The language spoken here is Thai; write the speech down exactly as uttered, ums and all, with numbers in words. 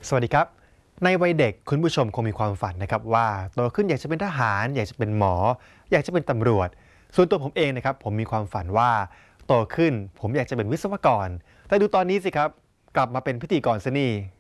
สวัสดีครับในวัยเด็กคุณผู้ชมคงมีความฝันนะครับว่าโตขึ้นอยากจะเป็นทหารอยากจะเป็นหมออยากจะเป็นตำรวจส่วนตัวผมเองนะครับผมมีความฝันว่าโตขึ้นผมอยากจะเป็นวิศวกรแต่ดูตอนนี้สิครับกลับมาเป็นพิธีกรซะนี่